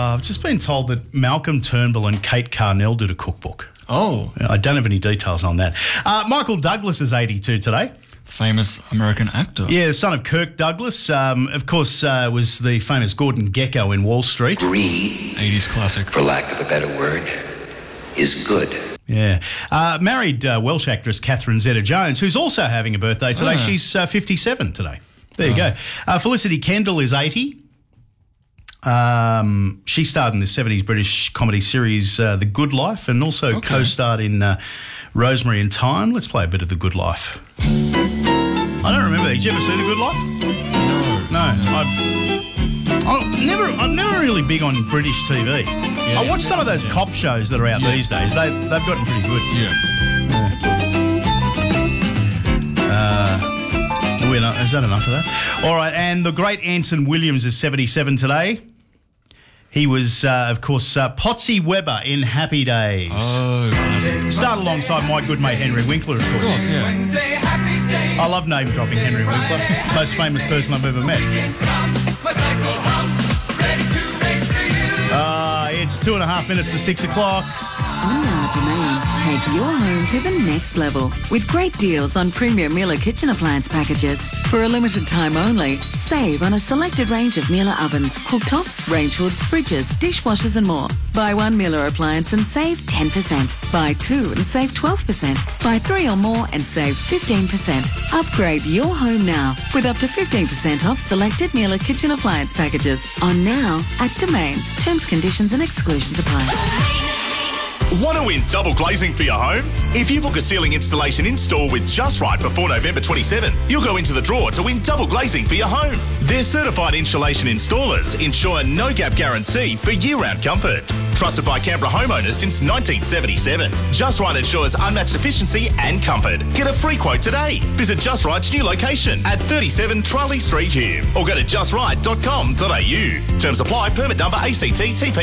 I've just been told that Malcolm Turnbull and Kate Carnell did a cookbook. Oh. I don't have any details on that. Michael Douglas is 82 today. Famous American actor. Yeah, son of Kirk Douglas. Of course, was the famous Gordon Gekko in Wall Street. Greed, 80s classic. for lack of a better word, is good. Yeah. Married Welsh actress Catherine Zeta-Jones, who's also having a birthday today. She's 57 today. There you go. Felicity Kendall is 80. She starred in the 70s British comedy series The Good Life and also co-starred in Rosemary and Thyme. Let's play a bit of The Good Life. I don't remember. Did you ever see The Good Life? No. I'm never really big on British TV. I watch some of those cop shows that are out these days. They've gotten pretty good. Yeah. Is that enough of that? All right, and the great Anson Williams is 77 today. He was, of course, Potsy Weber in Happy Days. Oh, classic. Started alongside my good mate Henry Winkler, of course. I love name-dropping Henry Winkler. Most famous person I've ever met. It's 2.5 minutes to 6 o'clock. On Domain, take your home to the next level with great deals on premium Miele kitchen appliance packages. For a limited time only, save on a selected range of Miele ovens, cooktops, range hoods, fridges, dishwashers and more. Buy one Miele appliance and save 10%. Buy two and save 12%. Buy three or more and save 15%. Upgrade your home now with up to 15% off selected Miele kitchen appliance packages. On now at Domain. Terms, conditions and exclusions apply. Want to win double glazing for your home? If you book a ceiling installation in-store with Just Right before November 27, you'll go into the draw to win double glazing for your home. Their certified insulation installers ensure no-gap guarantee for year-round comfort. Trusted by Canberra homeowners since 1977. Just Right ensures unmatched efficiency and comfort. Get a free quote today. Visit Just Right's new location at 37 Charlie Street, Hume, or go to justright.com.au. Terms apply. Permit number ACT TP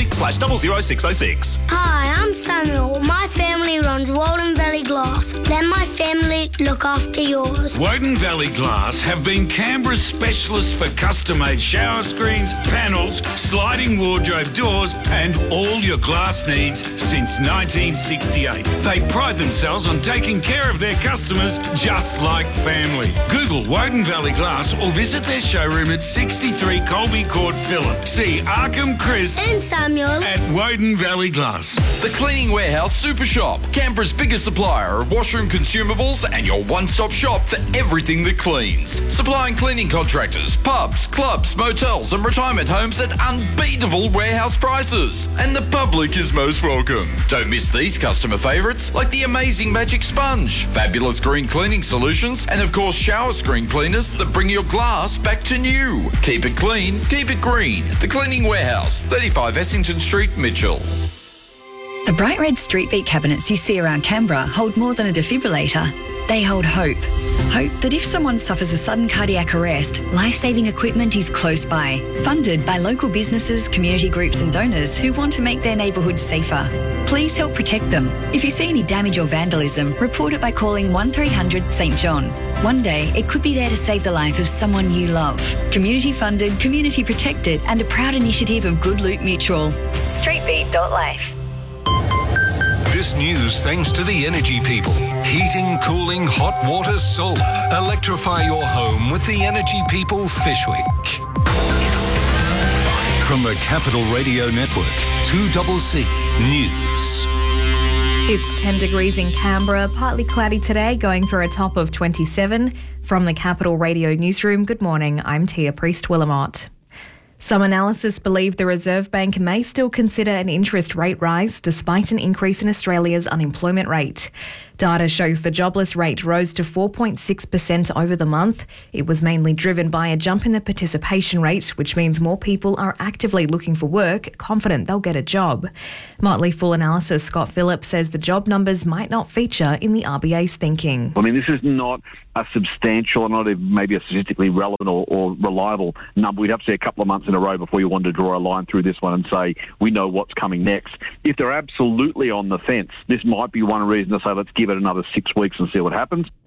26/00606. Hi, I'm Samuel. My family runs Walden Valley Glass. Let my family look after yours. Woden Valley Glass have been Canberra's specialists for custom-made shower screens, panels, sliding wardrobe doors and all your glass needs since 1968. They pride themselves on taking care of their customers just like family. Google Woden Valley Glass or visit their showroom at 63 Colby Court, Phillip. See Arkham, Chris And Samuel at Woden Valley Glass. The Cleaning Warehouse Super Shop, Canberra's biggest supplier of washroom consumables and your one-stop shop for everything that cleans. Supplying cleaning contractors, pubs, clubs, motels and retirement homes at unbeatable warehouse prices. And the public is most welcome. Don't miss these customer favourites like the amazing Magic Sponge, fabulous green cleaning solutions and of course shower screen cleaners that bring your glass back to new. Keep it clean, keep it green. The Cleaning Warehouse, 35 Essington Street, Mitchell. The bright red street beat cabinets you see around Canberra hold more than a defibrillator. They hold hope. Hope that if someone suffers a sudden cardiac arrest, life-saving equipment is close by. Funded by local businesses, community groups and donors who want to make their neighbourhoods safer. Please help protect them. If you see any damage or vandalism, report it by calling 1300 St John. One day, it could be there to save the life of someone you love. Community funded, community protected and a proud initiative of Good Loot Mutual. Streetbeat.life. This news thanks to the Energy People. Heating, cooling, hot water, solar. Electrify your home with the Energy People Fishwick. From the Capital Radio Network, 2CC News. It's 10 degrees in Canberra, partly cloudy today, going for a top of 27. From the Capital Radio Newsroom, good morning, I'm Tia Priest-Willamott. Some analysts believe the Reserve Bank may still consider an interest rate rise despite an increase in Australia's unemployment rate. Data shows the jobless rate rose to 4.6% over the month. It was mainly driven by a jump in the participation rate, which means more people are actively looking for work, confident they'll get a job. Motley Fool analyst Scott Phillips says the job numbers might not feature in the RBA's thinking. I mean, this is not a substantial, not even maybe a statistically relevant or reliable number. We'd have to see a couple of months in a row before you wanted to draw a line through this one and say, we know what's coming next. If they're absolutely on the fence, this might be one reason to say, let's give it another 6 weeks and see what happens.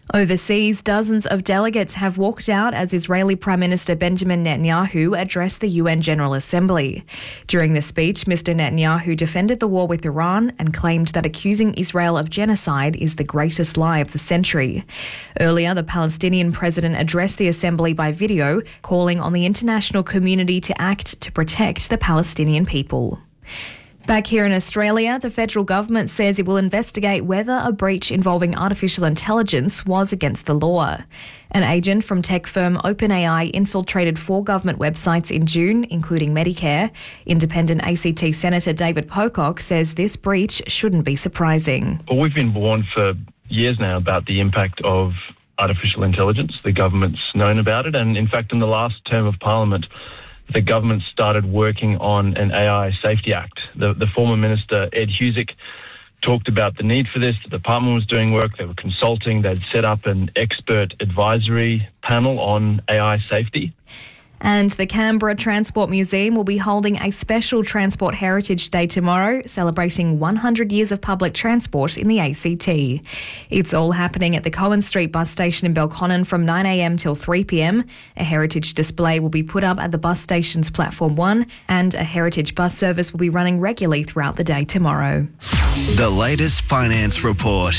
Overseas, dozens of delegates have walked out as Israeli Prime Minister Benjamin Netanyahu addressed the UN General Assembly. During the speech, Mr. Netanyahu defended the war with Iran and claimed that accusing Israel of genocide is the greatest lie of the century. Earlier, the Palestinian president addressed the assembly by video, calling on the international community to act to protect the Palestinian people. Back here in Australia, the federal government says it will investigate whether a breach involving artificial intelligence was against the law. An agent from tech firm OpenAI infiltrated 4 government websites in June, including Medicare. Independent ACT Senator David Pocock says this breach shouldn't be surprising. Well, we've been warned for years now about the impact of artificial intelligence. The government's known about it, and in fact, in the last term of Parliament, the government started working on an AI Safety Act. The former minister, Ed Husic, talked about the need for this. The department was doing work. They were consulting. They'd set up an expert advisory panel on AI safety. And the Canberra Transport Museum will be holding a special Transport Heritage Day tomorrow, celebrating 100 years of public transport in the ACT. It's all happening at the Cohen Street bus station in Belconnen from 9 a.m. till 3 p.m. A heritage display will be put up at the bus station's Platform 1, and a heritage bus service will be running regularly throughout the day tomorrow. The latest finance report.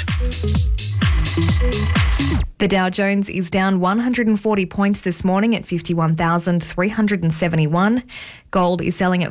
The Dow Jones is down 140 points this morning at 51,371. Gold is selling at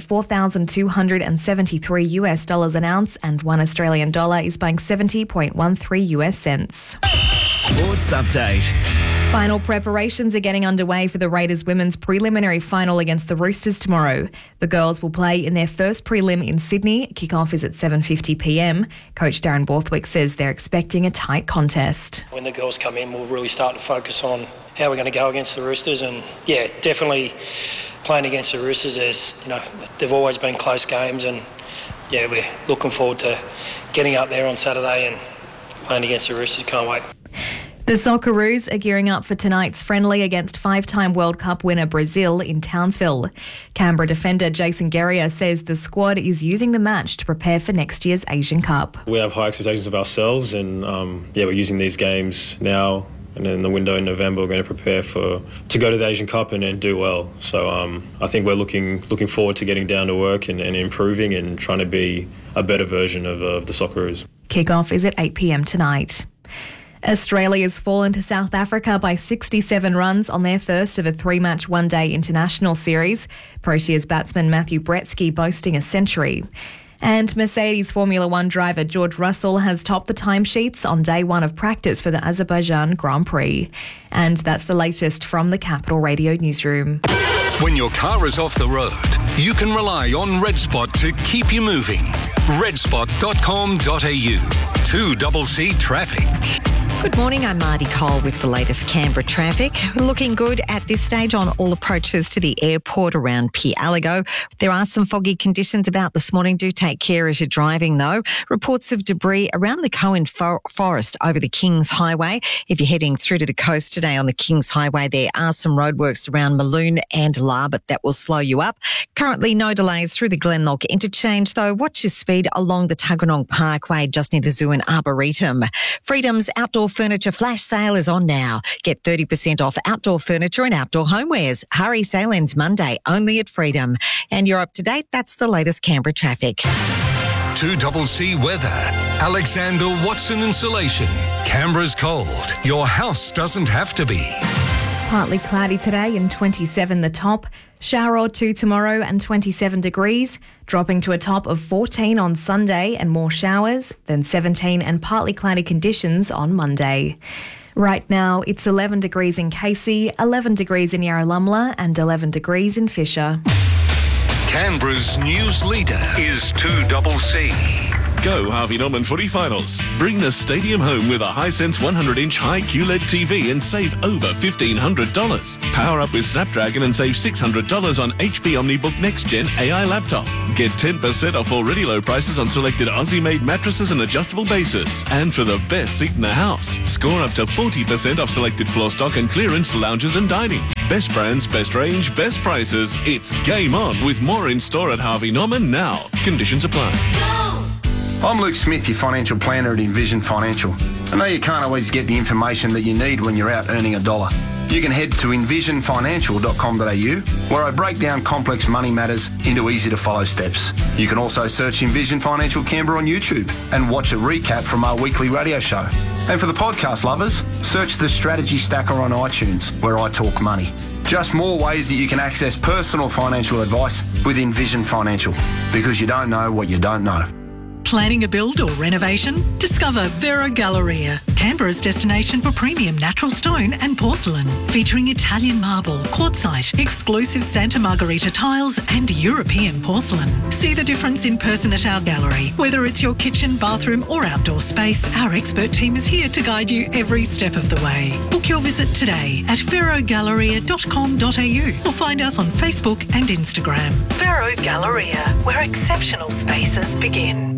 $4,273 US an ounce, and $1 Australian dollar is buying 70.13 US cents. Sports update. Final preparations are getting underway for the Raiders women's preliminary final against the Roosters tomorrow. The girls will play in their first prelim in Sydney. Kick-off is at 7:50 p.m. Coach Darren Borthwick says they're expecting a tight contest. When the girls come in, we'll really start to focus on how we're going to go against the Roosters, and yeah, definitely playing against the Roosters, they've always been close games, and yeah, we're looking forward to getting up there on Saturday and playing against the Roosters. Can't wait. The Socceroos are gearing up for tonight's friendly against 5-time World Cup winner Brazil in Townsville. Canberra defender Jason Guerrier says the squad is using the match to prepare for next year's Asian Cup. We have high expectations of ourselves, and we're using these games now, and then in the window in November we're going to prepare to go to the Asian Cup and do well. So I think we're looking forward to getting down to work and improving and trying to be a better version of the Socceroos. Kick-off is at 8 p.m. tonight. Australia's fallen to South Africa by 67 runs on their first of a 3-match one-day international series. Proteas batsman Matthew Bretsky boasting a century. And Mercedes Formula One driver George Russell has topped the timesheets on day 1 of practice for the Azerbaijan Grand Prix. And that's the latest from the Capital Radio newsroom. When your car is off the road, you can rely on RedSpot to keep you moving. redspot.com.au. 2CC Traffic. Good morning, I'm Marty Cole with the latest Canberra traffic. Looking good at this stage on all approaches to the airport around Pialigo. There are some foggy conditions about this morning. Do take care as you're driving though. Reports of debris around the Cohen Forest over the Kings Highway. If you're heading through to the coast today on the Kings Highway, there are some roadworks around Maloon and Larbert that will slow you up. Currently no delays through the Glenlock interchange though. Watch your speed along the Tuggeranong Parkway just near the zoo and Arboretum. Freedom's outdoor furniture flash sale is on now. Get 30% off outdoor furniture and outdoor homewares. Hurry, sale ends Monday, only at Freedom. And you're up to date. That's the latest Canberra traffic. 2CC Weather. Alexander Watson Insulation. Canberra's cold. Your house doesn't have to be. Partly cloudy today and 27 the top. Shower or two tomorrow and 27 degrees, dropping to a top of 14 on Sunday and more showers, then 17 and partly cloudy conditions on Monday. Right now, it's 11 degrees in Casey, 11 degrees in Yarralumla and 11 degrees in Fisher. Canberra's news leader is 2CC. Go Harvey Norman footy finals. Bring the stadium home with a Hisense 100-inch high QLED TV and save over $1,500. Power up with Snapdragon and save $600 on HP OmniBook Next Gen AI laptop. Get 10% off already low prices on selected Aussie-made mattresses and adjustable bases. And for the best seat in the house, score up to 40% off selected floor stock and clearance lounges and dining. Best brands, best range, best prices. It's game on with more in store at Harvey Norman now. Conditions apply. I'm Luke Smith, your financial planner at Envision Financial. I know you can't always get the information that you need when you're out earning $1. You can head to envisionfinancial.com.au, where I break down complex money matters into easy-to-follow steps. You can also search Envision Financial Canberra on YouTube and watch a recap from our weekly radio show. And for the podcast lovers, search the Strategy Stacker on iTunes, where I talk money. Just more ways that you can access personal financial advice with Envision Financial, because you don't know what you don't know. Planning a build or renovation? Discover Vero Galleria, Canberra's destination for premium natural stone and porcelain, featuring Italian marble, quartzite, exclusive Santa Margherita tiles and European porcelain. See the difference in person at our gallery. Whether it's your kitchen, bathroom or outdoor space, our expert team is here to guide you every step of the way. Book your visit today at verogalleria.com.au or find us on Facebook and Instagram. Vero Galleria, where exceptional spaces begin.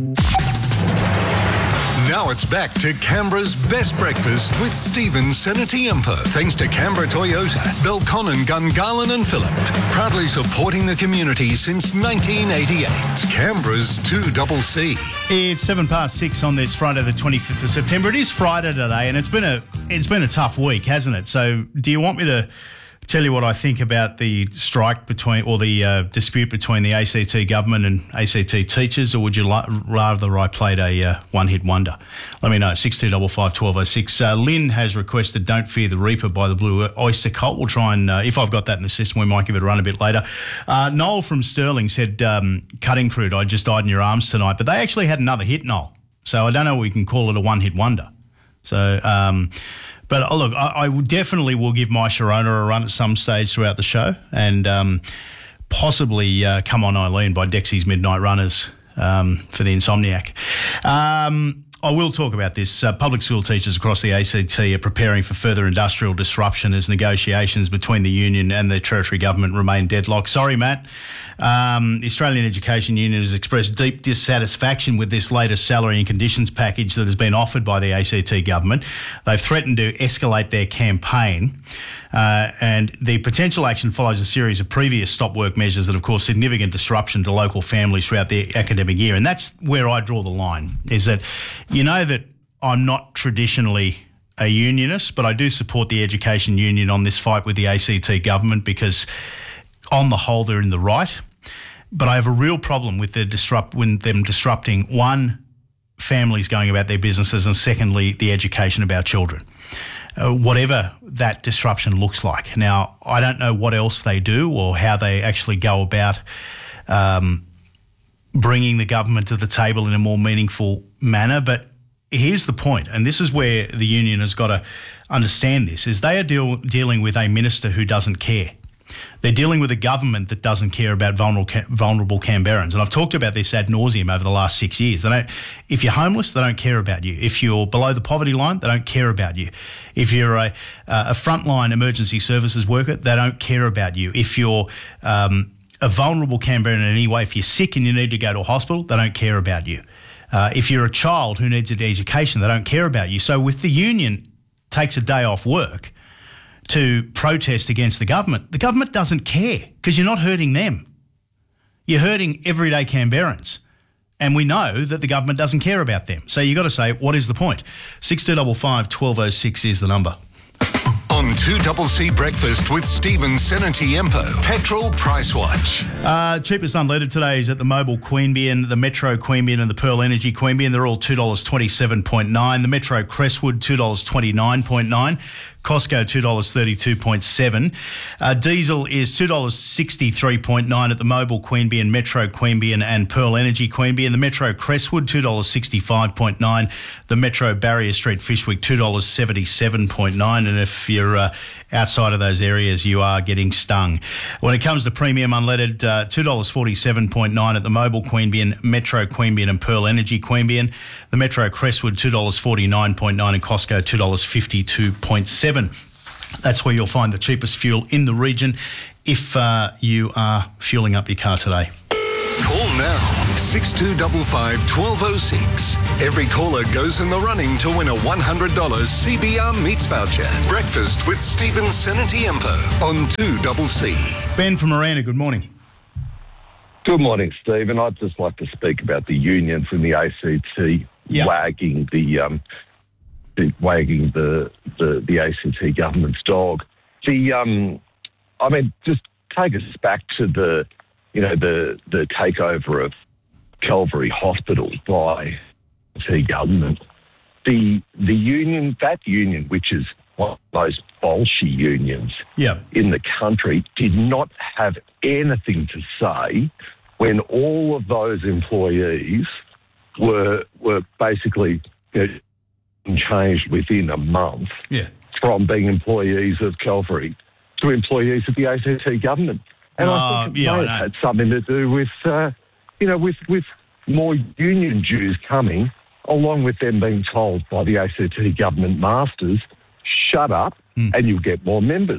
Now it's back to Canberra's best breakfast with Stephen Senatiempo. Thanks to Canberra Toyota, Belconnen, Gungahlin and Phillip. Proudly supporting the community since 1988. Canberra's 2CC. It's 6:07 on this Friday, the 25th of September. It is Friday today, and it's been a tough week, hasn't it? So, do you want me to tell you what I think about the strike the dispute between the ACT government and ACT teachers, or would you rather I played a one-hit wonder? Let me know. 6255 1206. Lynn has requested "Don't Fear the Reaper" by the Blue Oyster Cult. We'll try and, if I've got that in the system, we might give it a run a bit later. Noel from Stirling said, "Cutting Crude, I Just Died in Your Arms Tonight," but they actually had another hit, Noel. So I don't know if we can call it a one-hit wonder. So, but look, I definitely will give My Sharona a run at some stage throughout the show, and possibly Come On Eileen by Dexy's Midnight Runners for the Insomniac. I will talk about this. Public school teachers across the ACT are preparing for further industrial disruption as negotiations between the union and the territory government remain deadlocked. Sorry, Matt. The Australian Education Union has expressed deep dissatisfaction with this latest salary and conditions package that has been offered by the ACT government. They've threatened to escalate their campaign, and the potential action follows a series of previous stop work measures that have caused significant disruption to local families throughout the academic year. And that's where I draw the line, is that you know that I'm not traditionally a unionist, but I do support the Education Union on this fight with the ACT government because on the whole they're in the right. But I have a real problem with them disrupting, one, families going about their businesses, and secondly, the education of our children. Whatever that disruption looks like. Now, I don't know what else they do or how they actually go about bringing the government to the table in a more meaningful manner, but here's the point, and this is where the union has got to understand this, is they are dealing with a minister who doesn't care. They're dealing with a government that doesn't care about vulnerable Canberrans. And I've talked about this ad nauseum over the last 6 years. If you're homeless, they don't care about you. If you're below the poverty line, they don't care about you. If you're a frontline emergency services worker, they don't care about you. If you're a vulnerable Canberran in any way, if you're sick and you need to go to a hospital, they don't care about you. If you're a child who needs an education, they don't care about you. So with the union takes a day off work to protest against the government doesn't care because you're not hurting them. You're hurting everyday Canberrans. And we know that the government doesn't care about them. So you've got to say, what is the point? 6255 1206 is the number. On 2CC Breakfast with Stephen Senatiempo, Petrol Price Watch. Cheapest unleaded today is at the Mobil Queanbeyan, the Metro Queanbeyan and the Pearl Energy Queanbeyan. They're all $2.27.9. The Metro Crestwood, $2.29.9. Costco, $2.32.7. Diesel is $2.63.9 at the Mobil Queanbeyan, Metro Queanbeyan and Pearl Energy Queanbeyan. The Metro Crestwood, $2.65.9. The Metro Barrier Street Fishwick, $2.77.9. And if you're outside of those areas, you are getting stung. When it comes to premium unleaded, $2.47.9 at the Mobil Queanbeyan, Metro Queanbeyan and Pearl Energy Queanbeyan. The Metro Crestwood, $2.49.9 and Costco, $2.52.7. That's where you'll find the cheapest fuel in the region if you are fueling up your car today. Call now, 6255 1206. Every caller goes in the running to win a $100 CBR Meats voucher. Breakfast with Stephen Senatiempo on 2CC. Ben from Miranda, good morning. Good morning, Stephen. I'd just like to speak about the union from the ACT wagging the stick wagging the ACT government's dog. Just take us back to the takeover of Calvary Hospital by the government. The union, which is one of those Bolshevik unions in the country, did not have anything to say when all of those employees were basically changed within a month from being employees of Calvary to employees of the ACT government. And I think it may have had something to do with, with more union dues coming, along with them being told by the ACT government masters, shut up and you'll get more members.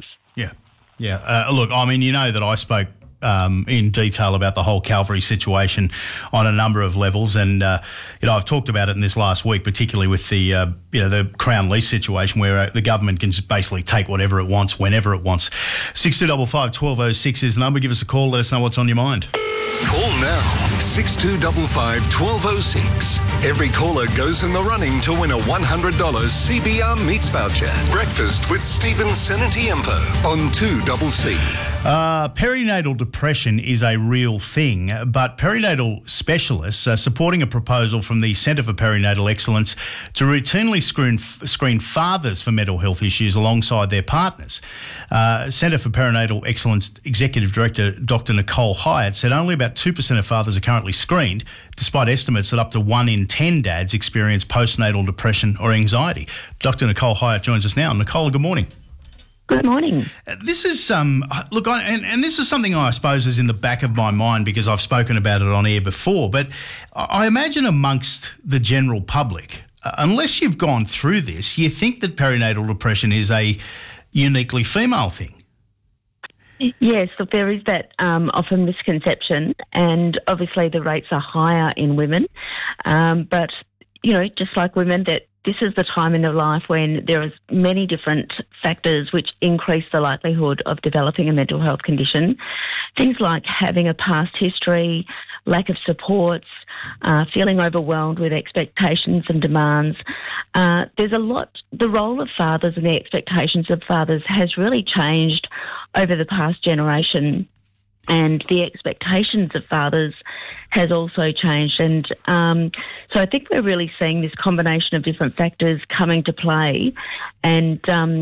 Look, I mean, you know that I spoke in detail about the whole Calvary situation on a number of levels, and I've talked about it in this last week, particularly with the the Crown lease situation where the government can just basically take whatever it wants whenever it wants. 6255 1206 is the number. Give us a call. Let us know what's on your mind. Call now 6255 1206. Every caller goes in the running to win a $100 CBR Meats voucher. Breakfast with Stephen Senatiempo on 2CC. Perinatal depression is a real thing, but perinatal specialists are supporting a proposal from the Centre for Perinatal Excellence to routinely screen fathers for mental health issues alongside their partners. Centre for Perinatal Excellence Executive Director Dr Nicole Hyatt said only about 2% of fathers are currently screened, despite estimates that up to 1 in 10 dads experience postnatal depression or anxiety. Dr Nicole Hyatt joins us now. Nicole, good morning. Good morning. This is and this is something I suppose is in the back of my mind because I've spoken about it on air before, but I imagine amongst the general public, unless you've gone through this, you think that perinatal depression is a uniquely female thing. Yes, look, there is that often misconception, and obviously the rates are higher in women, but, just like women, that this is the time in their life when there is many different factors which increase the likelihood of developing a mental health condition. Things like having a past history, lack of supports, feeling overwhelmed with expectations and demands. There's a lot. The role of fathers and the expectations of fathers has really changed over the past generation. And the expectations of fathers has also changed. And so I think we're really seeing this combination of different factors coming to play. And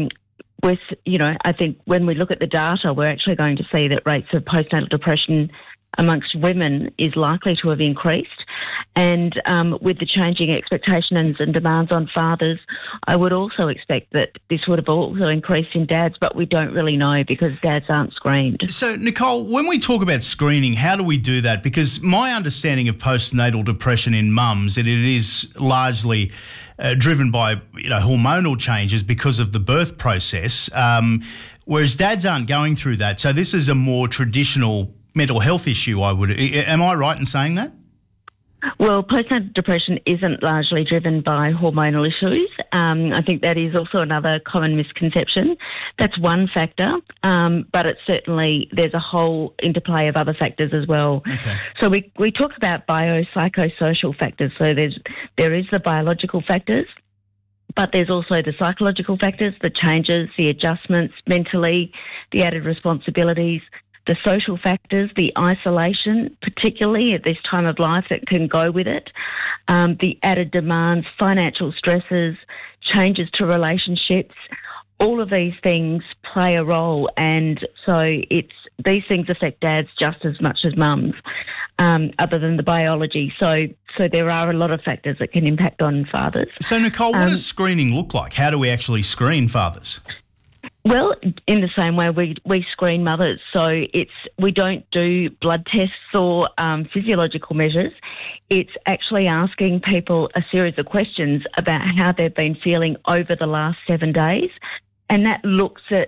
I think when we look at the data, we're actually going to see that rates of postnatal depression amongst women is likely to have increased. And with the changing expectations and demands on fathers, I would also expect that this would have also increased in dads, but we don't really know because dads aren't screened. So, Nicole, when we talk about screening, how do we do that? Because my understanding of postnatal depression in mums, that it is largely driven by hormonal changes because of the birth process, whereas dads aren't going through that. So this is a more traditional mental health issue, am I right in saying that? Well, postnatal depression isn't largely driven by hormonal issues. I think that is also another common misconception. That's one factor, but it's certainly, there's a whole interplay of other factors as well. Okay. So we talk about biopsychosocial factors. So there is the biological factors, but there's also the psychological factors, the changes, the adjustments mentally, the added responsibilities, the social factors, the isolation, particularly at this time of life that can go with it, the added demands, financial stresses, changes to relationships, all of these things play a role. And so these things affect dads just as much as mums, other than the biology. So there are a lot of factors that can impact on fathers. So, Nicole, what does screening look like? How do we actually screen fathers? Well, in the same way we screen mothers. So we don't do blood tests or physiological measures. It's actually asking people a series of questions about how they've been feeling over the last 7 days. And that looks at,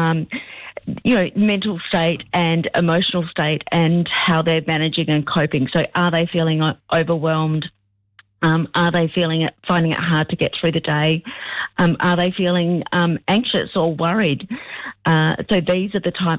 mental state and emotional state and how they're managing and coping. So are they feeling overwhelmed? Are they finding it hard to get through the day? Are they feeling anxious or worried? So these are the types